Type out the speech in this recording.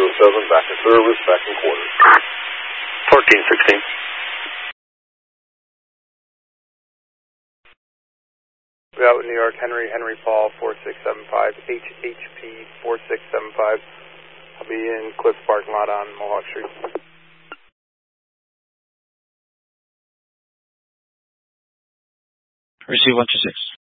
back to service, back in quarters. 1416. Out in New York, Henry Paul, 4675, HHP 4675. I'll be in Cliffs parking lot on Mohawk Street. Receive 126.